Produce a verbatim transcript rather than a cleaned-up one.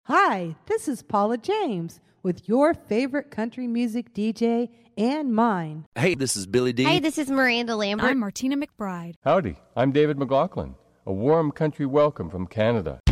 Hi, this is Paula James with your favorite country music D J and mine. Hey, this is Billy D. Hi, this is Miranda Lambert. I'm Martina McBride. Howdy, I'm David McLaughlin. A warm country welcome from Canada.